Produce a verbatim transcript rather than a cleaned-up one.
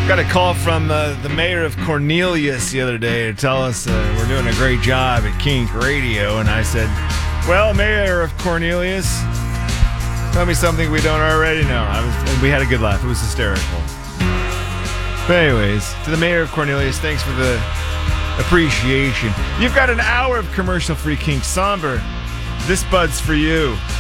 Got a call from uh, the mayor of Cornelius the other day to tell us uh, we're doing a great job at Kink Radio, and I said, well, mayor of Cornelius, tell me something we don't already know. I was, and we had a good laugh. It was hysterical. But anyways, to the mayor of Cornelius, thanks for the appreciation. You've got an hour of commercial-free Kink Somber. This bud's for you.